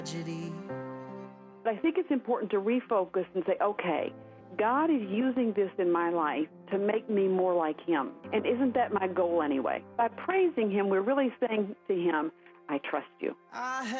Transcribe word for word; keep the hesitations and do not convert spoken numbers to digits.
But I think it's important to refocus and say, okay, God is using this in my life to make me more like Him. And isn't that my goal anyway? By praising Him, we're really saying to Him, I trust you. I